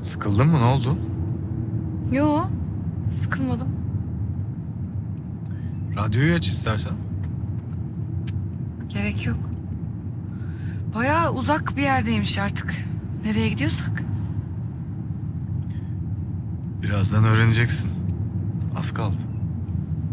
Sıkıldın mı? Ne oldu? Yo, sıkılmadım. Radyoyu aç istersen. Gerek yok. Bayağı uzak bir yerdeymiş artık. Nereye gidiyorsak. Birazdan öğreneceksin. Az kaldı.